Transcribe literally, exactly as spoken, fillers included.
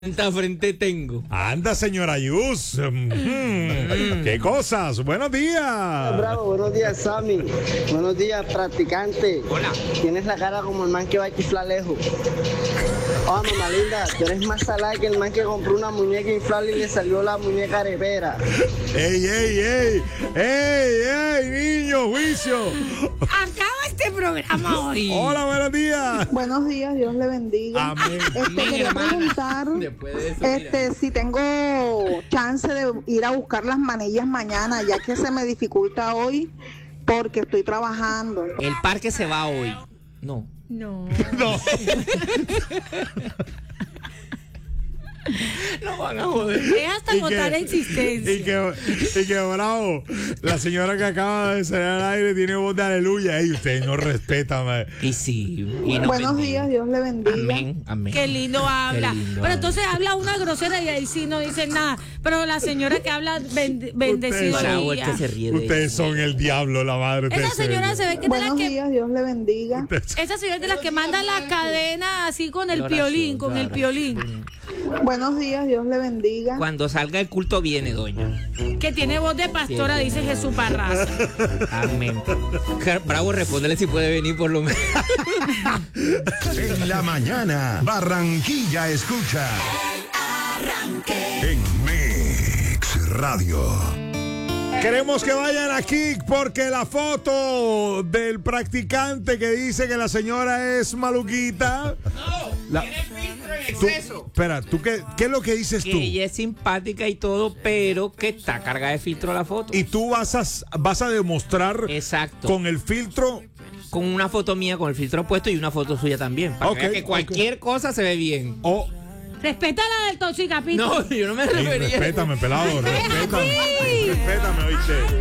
Tanta frente tengo. Anda, señora Yus. Mm, ¿Qué cosas? Buenos días. Bravo, buenos días, Sammy. Buenos días, practicante. Hola. Tienes la cara como el man que va a chiflar lejos. Oh, mamá linda, tú eres más salada que el man que compró una muñeca inflable y le salió la muñeca arepera. ¡Ey, ey, ey! ¡Ey, ey, niño, juicio! Acaba este programa hoy. Hola, buenos días. Buenos días, Dios le bendiga. Amén. Este, quería hermana. preguntar Después de eso, mira. este, si tengo chance de ir a buscar las manillas mañana, ya que se me dificulta hoy porque estoy trabajando. El parque se va hoy. No. No. No. No van a joder. Es hasta agotar existencia. y que, y que bravo, la señora que acaba de salir al aire tiene voz de aleluya. Ey, ustedes no respetan, mae. Y sí. Y no Buenos bendiga. días, Dios le bendiga. Amén, amén. Qué lindo habla. Qué lindo Pero habla. entonces habla una grosera y ahí sí no dice nada. Pero la señora que habla bend- bendecido Bravo, el día. que se ríe de Ustedes son el diablo, la madre. Esa ustedes señora son- se ve que es de las Buenos que días, Dios le bendiga. esa señora es de las que manda la cadena así con el La oración, piolín, con el claro. piolín. Buenos días, Dios le bendiga. Cuando salga el culto viene, doña. Que tiene voz de pastora, Sí. dice Jesús Parraza. Amén. Bravo, respóndele si puede venir por lo menos. En la mañana, Barranquilla escucha. En Mix Radio. Queremos que vayan aquí porque la foto del practicante que dice que la señora es maluquita. No, tiene filtro en exceso. Espera, ¿tú qué, qué es lo que dices Que tú? ella es simpática y todo, pero que está cargada de filtro la foto. Y tú vas a, vas a demostrar Exacto. con el filtro. Con una foto mía con el filtro puesto y una foto suya también. Para Ok, que, vea que cualquier cosa se ve bien. O Respeta la del Toxicapito. No, yo no me Ey, refería. respétame, pelado, respétame. Respétame, oíste.